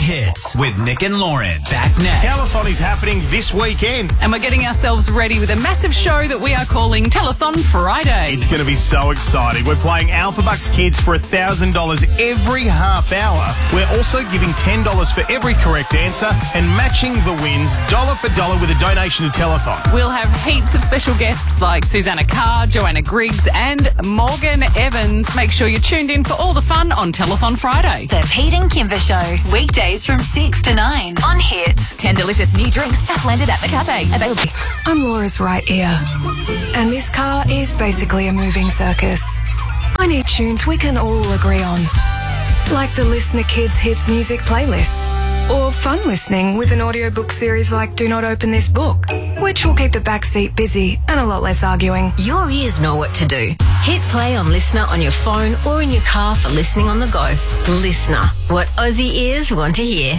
Hits with Nick and Lauren. Back next. Telethon is happening this weekend. And we're getting ourselves ready with a massive show that we are calling Telethon Friday. It's going to be so exciting. We're playing Alpha Bucks Kids for $1,000 every half hour. We're also giving $10 for every correct answer and matching the wins dollar for dollar with a donation to Telethon. We'll have heaps of special guests like Susanna Carr, Joanna Griggs and Morgan Evans. Make sure you're tuned in for all the fun on Telethon Friday. The Pete and Kimber Show, weekdays from 6 to 9 on Hit. 10 delicious new drinks just landed at the cafe. Available. I'm Laura's right ear, and this car is basically a moving circus. I need tunes we can all agree on, like the Listener Kids Hits music playlist, or fun listening with an audiobook series like Do Not Open This Book, which will keep the backseat busy and a lot less arguing. Your ears know what to do. Hit play on Listener on your phone or in your car for listening on the go. Listener, what Aussie ears want to hear.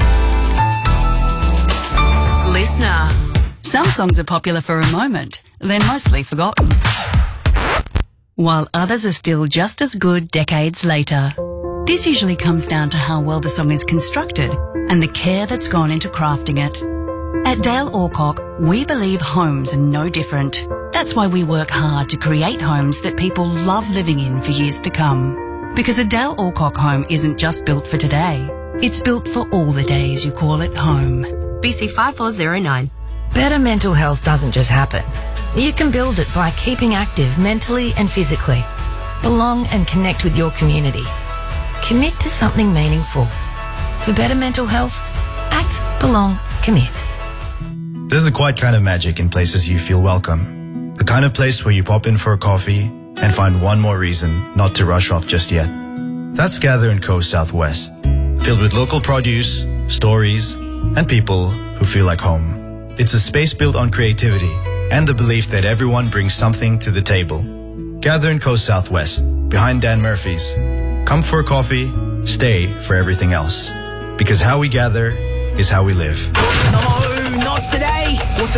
Listener. Some songs are popular for a moment, then mostly forgotten, while others are still just as good decades later. This usually comes down to how well the song is constructed and the care that's gone into crafting it. At Dale Orcock, we believe homes are no different. That's why we work hard to create homes that people love living in for years to come. Because a Dale Orcock home isn't just built for today, it's built for all the days you call it home. BC 5409. Better mental health doesn't just happen. You can build it by keeping active mentally and physically. Belong and connect with your community. Commit to something meaningful. For better mental health, act, belong, commit. There's a quiet kind of magic in places you feel welcome. The kind of place where you pop in for a coffee and find one more reason not to rush off just yet. That's Gather & Co. Southwest, filled with local produce, stories, and people who feel like home. It's a space built on creativity and the belief that everyone brings something to the table. Gather & Co. Southwest, behind Dan Murphy's. Come for a coffee, stay for everything else. Because how we gather is how we live. No, not today.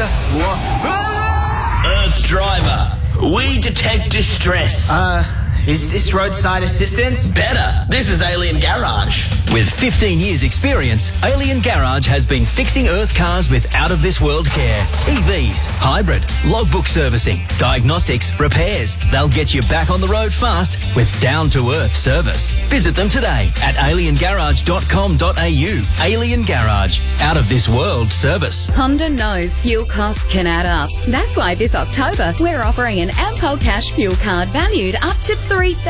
What? Earth Driver. We detect distress. Is this roadside assistance? Better. This is Alien Garage. With 15 years experience, Alien Garage has been fixing Earth cars with out-of-this-world care. EVs, hybrid, logbook servicing, diagnostics, repairs. They'll get you back on the road fast with down-to-earth service. Visit them today at aliengarage.com.au. Alien Garage. Out-of-this-world service. Honda knows fuel costs can add up. That's why this October, we're offering an Ampol Cash fuel card valued up to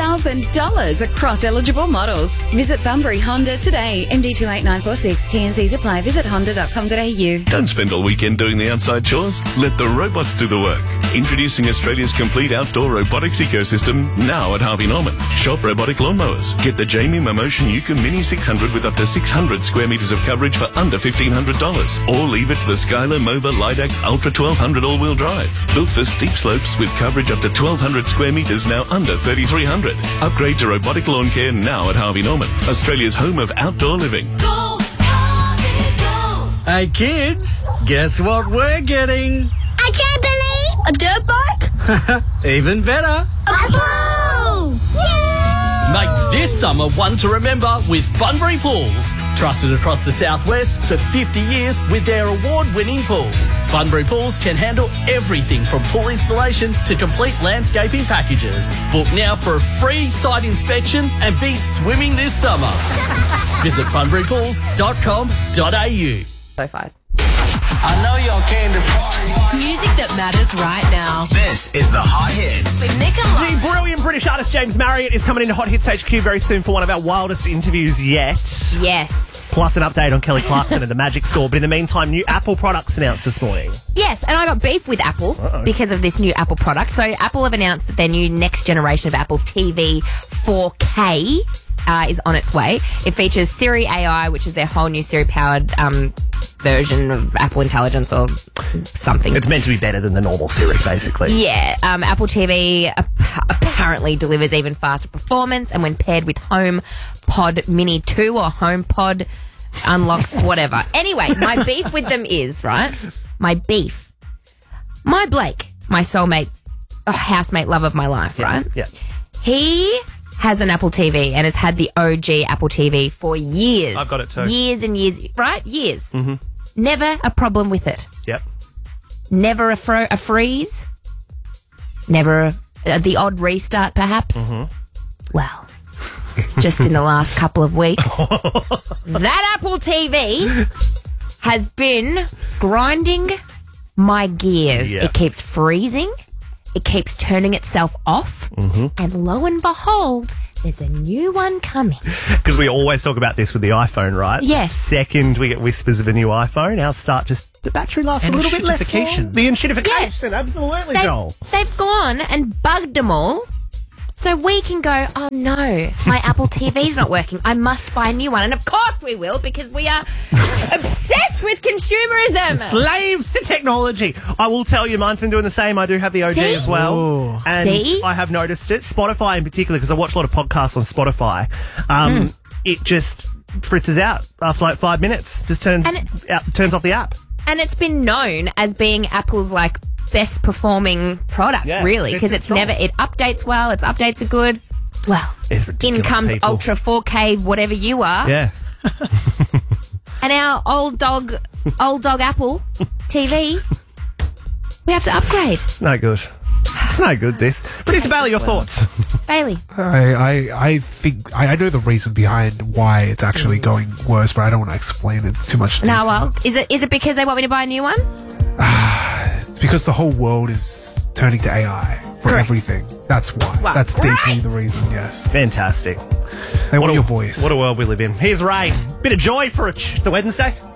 $3,000 across eligible models. Visit Bunbury Honda today. MD28946. T&Cs apply. Visit honda.com.au. Don't spend all weekend doing the outside chores. Let the robots do the work. Introducing Australia's complete outdoor robotics ecosystem now at Harvey Norman. Shop robotic lawnmowers. Get the Jamie Momotion Yuka Mini 600 with up to 600 square metres of coverage for under $1,500. Or leave it to the Skylar Mova Lidax Ultra 1200 all-wheel drive. Built for steep slopes with coverage up to 1,200 square metres, now under $3,300. Upgrade to robotic lawn care now at Harvey Norman, Australia's home of outdoor living. Go, Harvey, go. Hey kids, guess what we're getting? I can't believe a dirt bike. Even better, a pool. Yay! Make this summer one to remember with Bunbury Pools. Trusted across the southwest for 50 years with their award-winning pools. Bunbury Pools can handle everything from pool installation to complete landscaping packages. Book now for a free site inspection and be swimming this summer. Visit bunburypools.com.au. So far. I know y'all came to party. Music that matters right now. This is the Hot Hits. With Nick and Lauren. The brilliant British artist James Marriott is coming into Hot Hits HQ very soon for one of our wildest interviews yet. Yes. Plus an update on Kelly Clarkson and the Magic Store. But in the meantime, new Apple products announced this morning. Yes, and I got beef with Apple because of this new Apple product. So Apple have announced that their new next generation of Apple TV 4K is on its way. It features Siri AI, which is their whole new Siri-powered version of Apple Intelligence or something. It's meant to be better than the normal Siri, basically. Yeah. Apple TV apparently delivers even faster performance, and when paired with HomePod Mini 2 or HomePod unlocks whatever. Anyway, my beef with them is, right? My Blake, my soulmate, housemate, love of my life, right? Yeah. He has an Apple TV and has had the OG Apple TV for years. I've got it too. Years and years, right? Years. Mm-hmm. Never a problem with it. Yep. Never a freeze. Never the odd restart, perhaps. Mm-hmm. Well, just in the last couple of weeks, that Apple TV has been grinding my gears. Yeah. It keeps freezing. It keeps turning itself off. Mm-hmm. And lo and behold, there's a new one coming. Because we always talk about this with the iPhone, right? Yes. The second we get whispers of a new iPhone, the battery lasts a little bit less. The enshittification. Yes. Absolutely, Joel. They've gone and bugged them all. So we can go, oh no, my Apple TV's not working. I must buy a new one. And of course we will, because we are obsessed with consumerism. Slaves to technology. I will tell you, mine's been doing the same. I do have the OG See? as well. Ooh. And See? I have noticed it. Spotify in particular, because I watch a lot of podcasts on Spotify. It just fritzes out after like 5 minutes. Just turns off the app. And it's been known as being Apple's like best performing product, really, because it updates well, its updates are good. Well, in comes people. Ultra 4K, whatever you are. Yeah. And our old dog Apple TV, we have to upgrade. No good. It's no good, this. Producer Bailey, your thoughts? Bailey. I think I know the reason behind why it's actually going worse, but I don't want to explain it too much. No, well, is it because they want me to buy a new one? It's because the whole world is turning to AI for everything. That's why. Well, That's deeply the reason, yes. Fantastic. They want your voice. What a world we live in. Here's Ray. Bit of joy for the Wednesday.